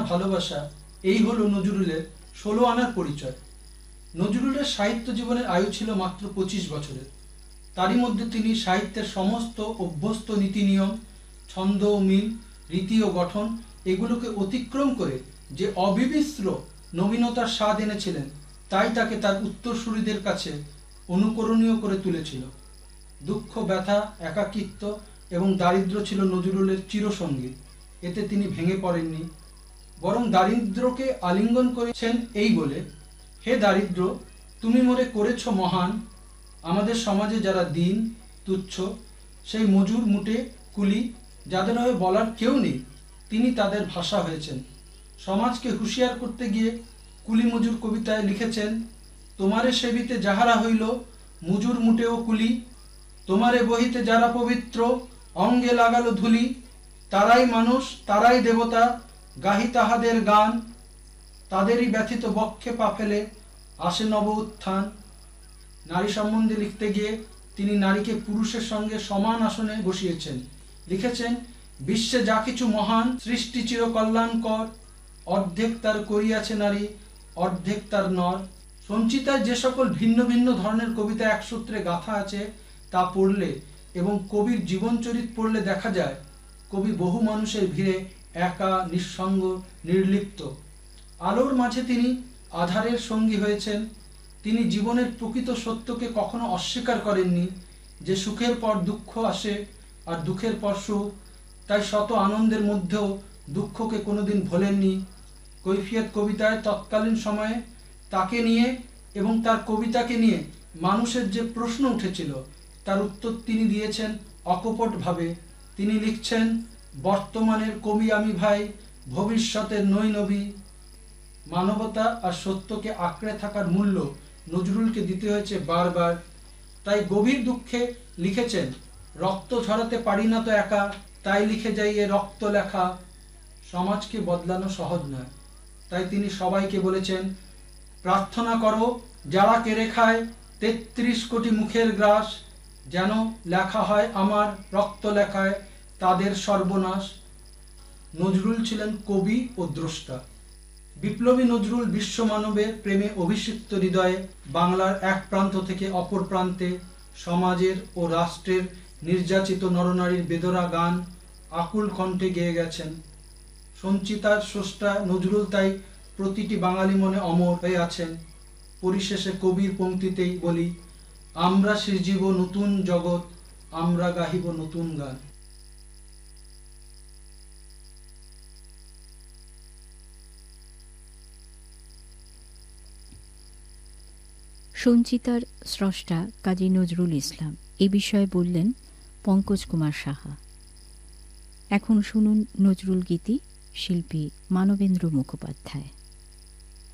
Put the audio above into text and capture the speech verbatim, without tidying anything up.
ভালোবাসা, এই হলো নজরুলের ষোলো আনার পরিচয়। নজরুলের সাহিত্য জীবনের আয়ু ছিল মাত্র পঁচিশ বছরের। তারই মধ্যে তিনি সাহিত্যের সমস্ত অভ্যস্ত নীতি নিয়ম, ছন্দ ও মিল, রীতি ও গঠন এগুলোকে অতিক্রম করে যে অবিমিশ্র নবীনতার স্বাদ এনেছিলেন, তাই তাকে তার উত্তরসূরিদের কাছে অনুকরণীয় করে তুলেছিল। দুঃখ, ব্যথা, একাকিত্ব এবং দারিদ্র্য ছিল নজরুলের চিরসঙ্গী। এতে তিনি ভেঙে পড়েননি, বরং দারিদ্র্যকে আলিঙ্গন করেছেন এই বলে, হে দারিদ্র্য, তুমি মোরে করেছ মহান। আমাদের সমাজে যারা দিন, তুচ্ছ, সেই মজুর, মুটে, কুলি, যাদের হয়ে বলার কেউ নেই, তিনি তাদের ভাষা হয়েছেন। সমাজকে হুঁশিয়ার করতে গিয়ে কুলি মজুর কবিতায় লিখেছেন, তোমারে সেবিতে যাহারা হইল মজুর, মুটে ও কুলি, তোমারে বহিতে যারা পবিত্র অঙ্গে লাগালো ধুলি, তারাই মানুষ, তারাই দেবতা, গাহি তাহাদের গান, তাদেরই ব্যথিত বক্ষে পা ফেলে আসে নব উত্থান। নারী সম্বন্ধে লিখতে গিয়ে তিনি নারীকে পুরুষের সঙ্গে সমান আসনে বসিয়েছেন। লিখেছেন, বিশ্বে যা কিছু মহান সৃষ্টি চির কল্যাণকর, অর্ধেক তার করিয়াছে নারী, অর্ধেক তার নর। সঞ্চিতায় যে সকল ভিন্ন ভিন্ন ধরনের কবিতা একসূত্রে গাথা আছে, তা পড়লে এবং কবির জীবনচরিত পড়লে দেখা যায় কবি বহু মানুষের ভিড়ে একা, নিঃসঙ্গ, নির্লিপ্ত। আলোর মাঝে তিনি আধারের সঙ্গী হয়েছেন। তিনি জীবনের প্রকৃত সত্যকে কখনো অস্বীকার করেননি, যে সুখের পর দুঃখ আসে আর দুঃখের পর সুখ, তাই শত আনন্দের মধ্যেও দুঃখকে কোনোদিন ভোলেননি। কৈফিয়ত কবিতায় তৎকালীন সময়ে তাকে নিয়ে এবং তার কবিতাকে নিয়ে মানুষের যে প্রশ্ন উঠেছিল, তার উত্তর তিনি দিয়েছেন অকপটভাবে। তিনি লিখছেন, বর্তমানের কবি আমি ভাই, ভবিষ্যতের নই নবী। মানবতা আর সত্যকে আঁকড়ে থাকার মূল্য নজরুলকে দিতে হয়েছে বারবার। তাই গভীর দুঃখে লিখেছেন, রক্ত ঝরাতে পারি না তো একা, তাই লিখে যাই এ রক্ত লেখা। সমাজকে বদলানো সহজ নয়, তাই তিনি সবাইকে বলেছেন, প্রার্থনা করো যারা কেড়ে খায় তেত্রিশ কোটি মুখের গ্রাস, যেন লেখা হয় আমার রক্ত লেখায় তাদের সর্বনাশ। নজরুল ছিলেন কবি ও দ্রষ্টা। বিপ্লবী নজরুল বিশ্ব মানবের প্রেমে অভিষিক্ত হৃদয়ে বাংলার এক প্রান্ত থেকে অপর প্রান্তে সমাজের ও রাষ্ট্রের নির্যাতিত নরনারীর বেদরা গান আকুল কণ্ঠে গেয়ে গেছেন। সঞ্চিতার স্রষ্টা নজরুল তাই প্রতিটি বাঙালি মনে অমর হয়ে আছেন। পরিশেষে কবির পংক্তিতেই বলি, আমরা সৃজিব নতুন জগৎ, আমরা গাহিব নতুন গান। সঞ্চিতার স্রষ্টা কাজী নজরুল ইসলাম এ বিষয়ে বললেন পঙ্কজ কুমার সাহা। এখন শুনুন নজরুল গীতি, শিল্পী মানবেন্দ্র মুখোপাধ্যায়।